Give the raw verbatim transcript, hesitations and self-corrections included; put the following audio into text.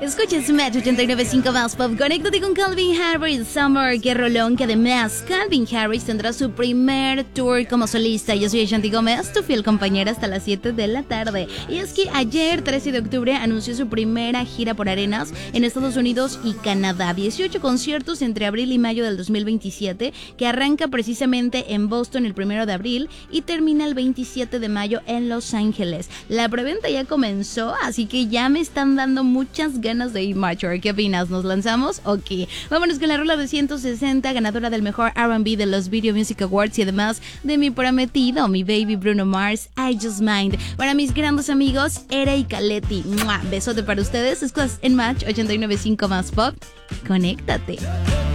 Escuchas Match ochenta y nueve punto cinco más Pop. Conéctate con Calvin Harris Summer, qué rolón, que además Calvin Harris tendrá su primer tour como solista. Yo soy Shanti Gómez, tu fiel compañera hasta las siete de la tarde. Y es que ayer, trece de octubre, anunció su primera gira por arenas en Estados Unidos y Canadá. dieciocho conciertos entre abril y mayo del dos mil veintisiete, que arranca precisamente en Boston el primero de abril y termina el veintisiete de mayo en Los Ángeles. La preventa ya comenzó, así que ya me están dando muchas ganas de ir, macho. ¿Qué opinas? ¿Nos lanzamos? Ok. Vámonos con la rola de ciento sesenta, ganadora del mejor R and B de los Video Music Awards y además de mi prometido, mi baby Bruno Mars, I Just Mind. Para mis grandes amigos, Era y Caletti. ¡Mua! Besote para ustedes. Escuchas en Match ochenta y nueve punto cinco más Pop. Conéctate.